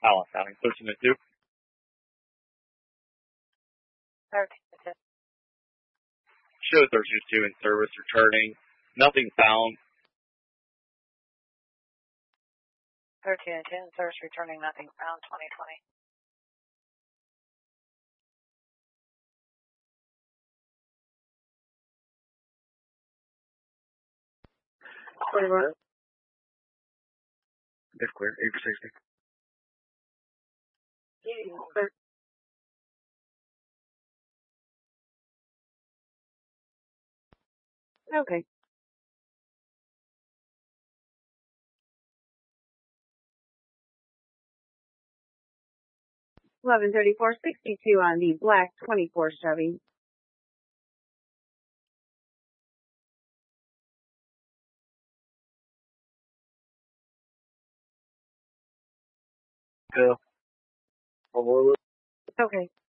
Alice County, 1302. 1302. Show 1302 in service, returning. Nothing found. 1302 in service, returning. Nothing found. 2020. Clear. It's clear. 860. Clear. Okay. $1134.62 on the black 24 Chevy. Go. Okay.